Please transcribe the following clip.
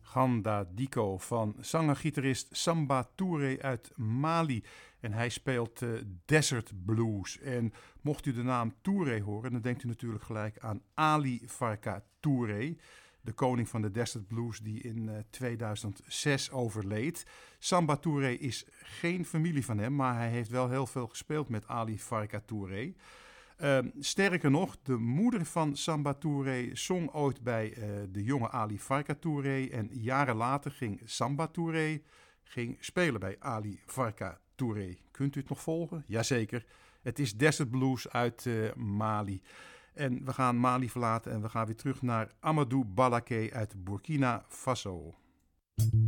Ganda Diko van zanger-gitarist Samba Touré uit Mali. En hij speelt Desert Blues. En mocht u de naam Touré horen, dan denkt u natuurlijk gelijk aan Ali Farka Touré, de koning van de Desert Blues die in 2006 overleed. Samba Touré is geen familie van hem, maar hij heeft wel heel veel gespeeld met Ali Farka Touré. Sterker nog, de moeder van Samba Touré zong ooit bij de jonge Ali Farka Touré. En jaren later ging Samba Touré spelen bij Ali Farka Touré. Kunt u het nog volgen? Jazeker. Het is Desert Blues uit Mali. En we gaan Mali verlaten en we gaan weer terug naar Amadou Balaké uit Burkina Faso.